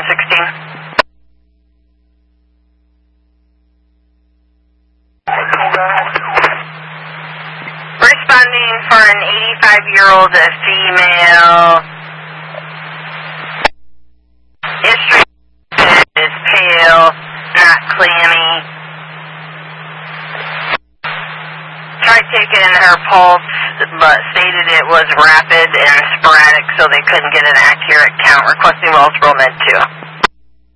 Responding for an 85-year-old female. History is pale, not clammy. Tried taking her pulse, but stated it was rapid and sporadic, so they couldn't get an accurate count, requesting Wellsboro Med 2.